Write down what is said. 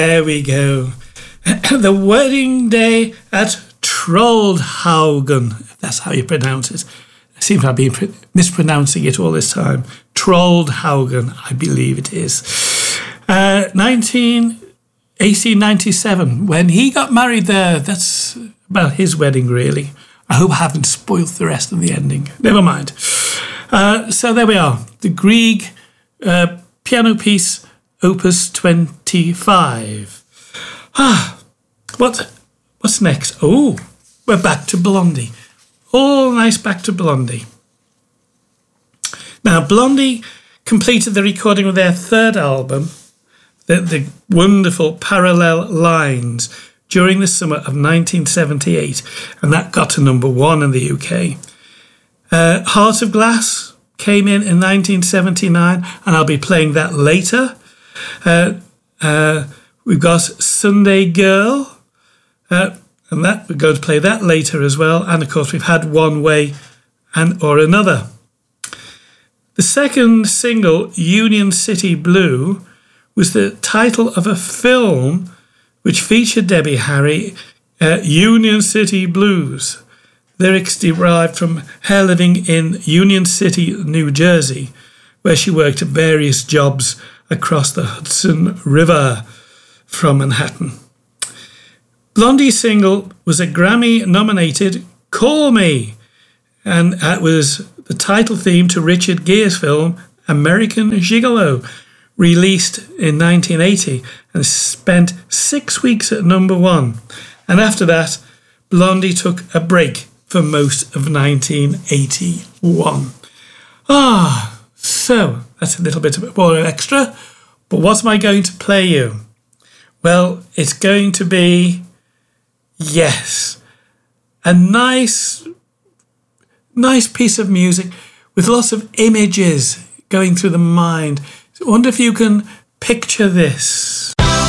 There we go. The wedding day at Troldhaugen, if that's how you pronounce it. I seem to have been mispronouncing it all this time. Troldhaugen, I believe it is. 1897, when he got married there. That's about his wedding, really. I hope I haven't spoiled the rest of the ending. Never mind. So there we are. The Grieg piano piece, Opus 25. What's next? Oh, we're back to Blondie. All nice back to Blondie. Now, Blondie completed the recording of their third album, the wonderful Parallel Lines, during the summer of 1978, and that got to number 1 in the UK. Heart of Glass came in 1979, and I'll be playing that later. We've got Sunday Girl, and that we're going to play that later as well. And of course, we've had One Way or Another. The second single, Union City Blue, was the title of a film which featured Debbie Harry, Union City Blues. Lyrics derived from her living in Union City, New Jersey, where she worked at various jobs across the Hudson River from Manhattan. Blondie's single was a Grammy-nominated Call Me, and that was the title theme to Richard Gere's film American Gigolo, released in 1980 and spent 6 weeks at number 1. And after that, Blondie took a break for most of 1981. So that's a little bit more extra. But what am I going to play you? Well, it's going to be, yes, a nice piece of music with lots of images going through the mind. So I wonder if you can picture this.